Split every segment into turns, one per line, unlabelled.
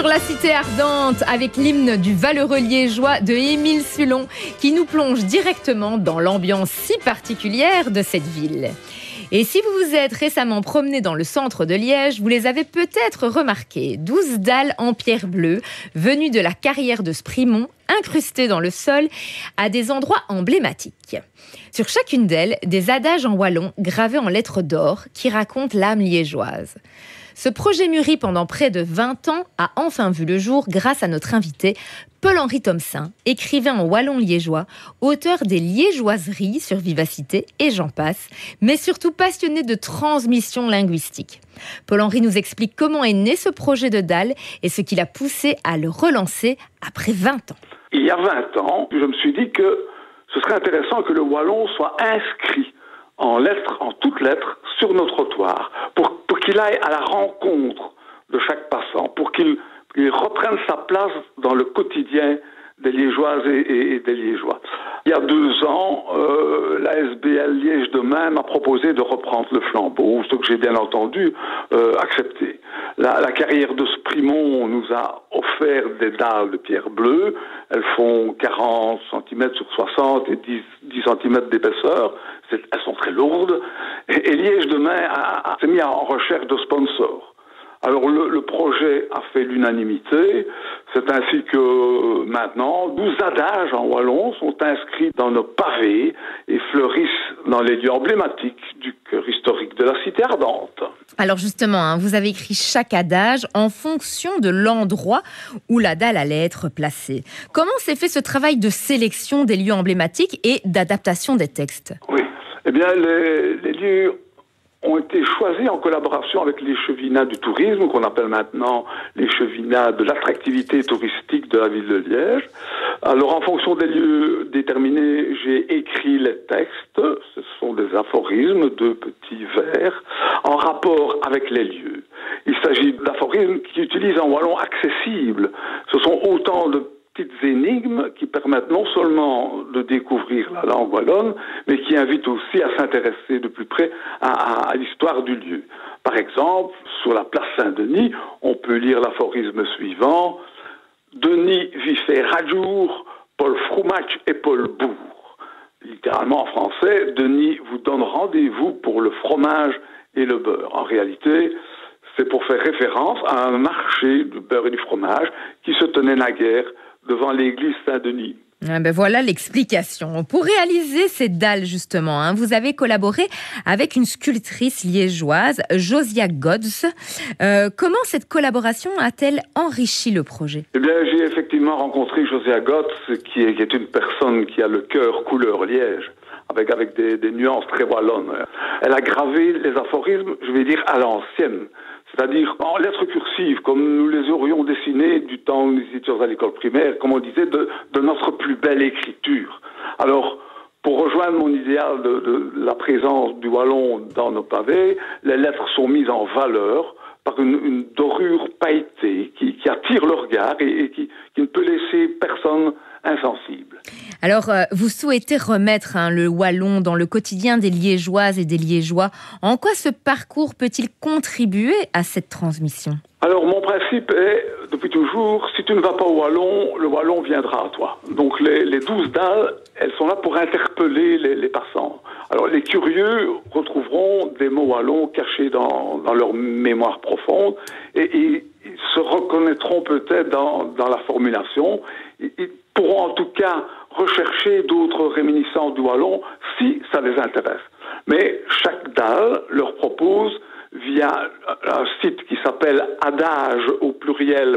sur la cité ardente avec l'hymne du valeureux liégeois de Émile Sulon qui nous plonge directement dans l'ambiance si particulière de cette ville. Et si vous vous êtes récemment promené dans le centre de Liège, vous les avez peut-être remarquées. 12 dalles en pierre bleue, venues de la carrière de Sprimont, incrustées dans le sol à des endroits emblématiques. Sur chacune d'elles, des adages en wallon gravés en lettres d'or qui racontent l'âme liégeoise. Ce projet mûri pendant près de 20 ans a enfin vu le jour grâce à notre invité, Paul-Henri Thomsen, écrivain en wallon liégeois, auteur des liégeoiseries sur Vivacité et j'en passe, mais surtout passionné de transmission linguistique. Paul-Henri nous explique comment est né ce projet de dalle et ce qui l'a poussé à le relancer après 20 ans.
Il y a 20 ans, je me suis dit que ce serait intéressant que le wallon soit inscrit en lettres, en toutes lettres, sur nos trottoirs, pour qu'il aille à la rencontre de chaque passant, pour qu'il reprenne sa place dans le quotidien des Liégeoises et des Liégeois. Il y a 2 ans, la SBL Liège Demain m'a proposé de reprendre le flambeau, ce que j'ai bien entendu accepté. La carrière de Sprimont nous a offert des dalles de pierre bleue. Elles font 40 cm sur 60 et 10 cm d'épaisseur. Elles sont très lourdes. Et Liège Demain s'est mis en recherche de sponsors. Alors le projet a fait l'unanimité. C'est ainsi que maintenant, 12 adages en wallon sont inscrits dans nos pavés et fleurissent dans les lieux emblématiques du cœur historique de la cité ardente.
Alors justement, vous avez écrit chaque adage en fonction de l'endroit où la dalle allait être placée. Comment s'est fait ce travail de sélection des lieux emblématiques et d'adaptation des textes ?
Oui, eh bien les lieux ont été choisis en collaboration avec les chevilats du tourisme, qu'on appelle maintenant les chevilats de l'attractivité touristique de la ville de Liège. Alors, en fonction des lieux déterminés, j'ai écrit les textes. Ce sont des aphorismes, 2 petits vers, en rapport avec les lieux. Il s'agit d'aphorismes qui utilisent un wallon accessible. Ce sont autant de petites énigmes qui permettent non seulement de découvrir la langue wallonne, mais qui invitent aussi à s'intéresser de plus près à l'histoire du lieu. Par exemple, sur la place Saint-Denis, on peut lire l'aphorisme suivant « Denis vit fait rajour, Paul Fromage et Paul Bourg ». Littéralement en français, Denis vous donne rendez-vous pour le fromage et le beurre. En réalité, c'est pour faire référence à un marché du beurre et du fromage qui se tenait naguère devant l'église Saint-Denis.
Voilà l'explication. Pour réaliser ces dalles, justement, vous avez collaboré avec une sculptrice liégeoise, Josia Godz. Comment cette collaboration a-t-elle enrichi le projet ?
Eh bien, j'ai effectivement rencontré Josia Godz, qui est une personne qui a le cœur couleur Liège, avec des nuances très wallonnes. Elle a gravé les aphorismes, je vais dire, à l'ancienne. C'est-à-dire en lettres cursives, comme nous les aurions dessinées du temps où nous étions à l'école primaire, comme on disait, de notre plus belle écriture. Alors, pour rejoindre mon idéal de la présence du wallon dans nos pavés, les lettres sont mises en valeur par une dorure pailletée qui attire le regard et qui ne peut laisser personne insensible.
Alors, vous souhaitez remettre le wallon dans le quotidien des Liégeoises et des Liégeois. En quoi ce parcours peut-il contribuer à cette transmission ?
Alors, mon principe est, depuis toujours, si tu ne vas pas au wallon, le wallon viendra à toi. Donc, les 12 dalles, elles sont là pour interpeller les passants. Alors, les curieux retrouveront des mots wallons cachés dans leur mémoire profonde et ils se reconnaîtront peut-être dans la formulation. Ils pourront en tout cas rechercher d'autres réminiscences du wallon si ça les intéresse. Mais chaque dalle leur propose, via un site qui s'appelle adage au pluriel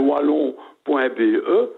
.wallon.be,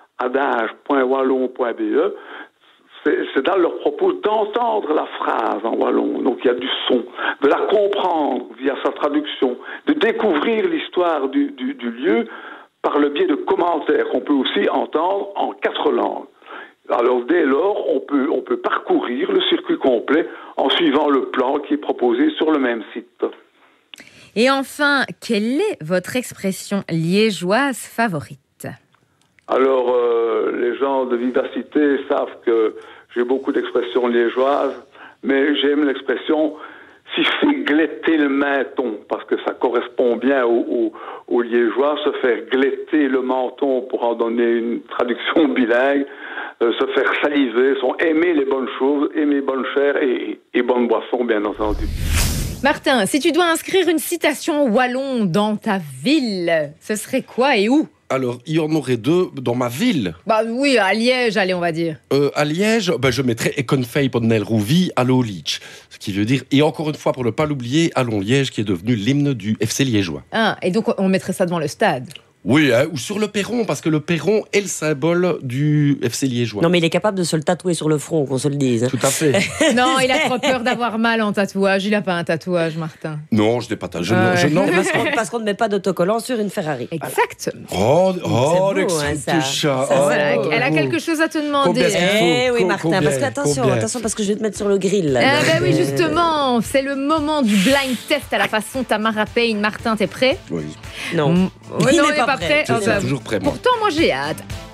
adage.wallon.be, ces dalles leur proposent d'entendre la phrase en wallon, donc il y a du son, de la comprendre via sa traduction, de découvrir l'histoire du lieu par le biais de commentaires qu'on peut aussi entendre en 4 langues. Alors dès lors, on peut parcourir le circuit complet en suivant le plan qui est proposé sur le même site.
Et enfin, quelle est votre expression liégeoise favorite ?
Alors, les gens de Vivacité savent que j'ai beaucoup d'expressions liégeoises, mais j'aime l'expression « s'y fait gléter le menton, parce que ça correspond bien aux Liégeois, se faire gléter le menton pour en donner une traduction bilingue, se faire saliver, sont aimer les bonnes choses, aimer bonne chair et bonnes boissons, bien entendu.
Martin, si tu dois inscrire une citation wallon dans ta ville, ce serait quoi et où ?
Alors, il y en aurait 2 dans ma ville.
Bah oui, à Liège, allez, on va dire.
À Liège, je mettrais Econfei Podnel Rouvi, Allo Liège. Ce qui veut dire, et encore une fois, pour ne pas l'oublier, Allons Liège, qui est devenu l'hymne du FC liégeois.
Ah, et donc on mettrait ça devant le stade.
Oui, ou sur le perron, parce que le perron est le symbole du FC liégeois.
Non, mais il est capable de se le tatouer sur le front, qu'on se le dise.
Tout à fait.
Non, il a trop peur d'avoir mal en tatouage. Il n'a pas un tatouage, Martin.
Non, je n'ai pas tatouage.
Parce qu'on ne met pas d'autocollant sur une Ferrari.
Exactement.
Oh,
beau,
ça.
Voilà, elle a quelque chose à te demander.
Oui, Martin, parce que attention, parce que je vais te mettre sur le grill. Là.
Oui, justement, c'est le moment du blind test à la façon Tamara Payne. Martin, t'es prêt ?
Oui.
Non.
Il n'est pas prêt.
Je suis toujours prêt, moi.
Pourtant, moi, j'ai hâte.